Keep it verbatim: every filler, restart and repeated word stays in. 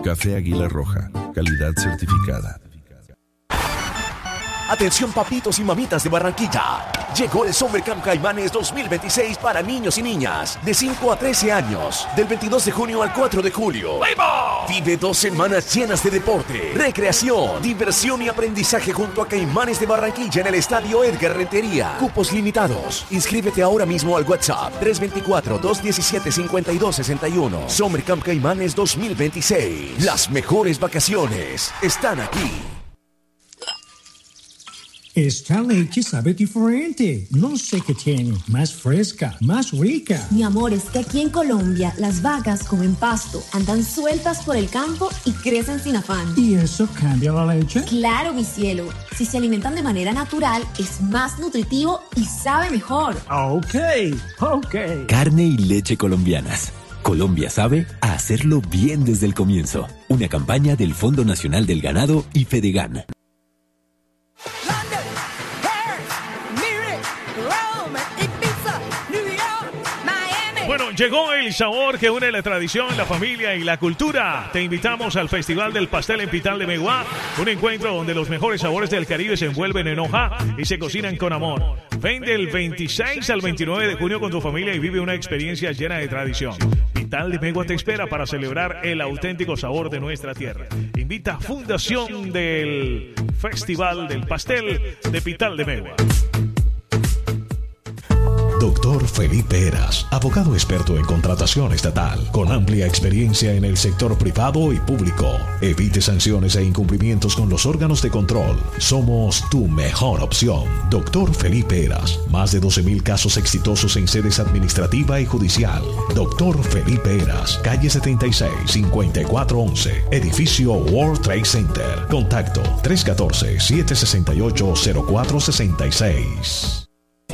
Café Águila Roja, calidad certificada. Atención papitos y mamitas de Barranquilla. Llegó el Summer Camp Caimanes dos mil veintiséis para niños y niñas de cinco a trece años, del veintidós de junio al cuatro de julio. Vive dos semanas llenas de deporte, recreación, diversión y aprendizaje junto a Caimanes de Barranquilla en el Estadio Edgar Rentería. Cupos limitados. Inscríbete ahora mismo al WhatsApp tres dos cuatro, dos uno siete, cinco dos seis uno. Summer Camp Caimanes dos mil veintiséis. Las mejores vacaciones están aquí. Esta leche sabe diferente. No sé qué tiene. Más fresca, más rica. Mi amor, es que aquí en Colombia las vacas comen pasto, andan sueltas por el campo y crecen sin afán. ¿Y eso cambia la leche? Claro, mi cielo. Si se alimentan de manera natural, es más nutritivo y sabe mejor. Ok, ok. Carne y leche colombianas. Colombia sabe a hacerlo bien desde el comienzo. Una campaña del Fondo Nacional del Ganado y Fedegan. Bueno, llegó el sabor que une la tradición, la familia y la cultura. Te invitamos al Festival del Pastel en Pital de Meguá, un encuentro donde los mejores sabores del Caribe se envuelven en hoja y se cocinan con amor. Ven del veintiséis al veintinueve de junio con tu familia y vive una experiencia llena de tradición. Pital de Meguá te espera para celebrar el auténtico sabor de nuestra tierra. Invita Fundación del Festival del Pastel de Pital de Meguá. Doctor Felipe Heras, abogado experto en contratación estatal, con amplia experiencia en el sector privado y público. Evite sanciones e incumplimientos con los órganos de control. Somos tu mejor opción. Doctor Felipe Heras, más de doce mil casos exitosos en sedes administrativa y judicial. Doctor Felipe Heras, calle setenta y seis, cincuenta y cuatro once, edificio World Trade Center. Contacto tres uno cuatro, siete seis ocho, cero cuatro seis seis.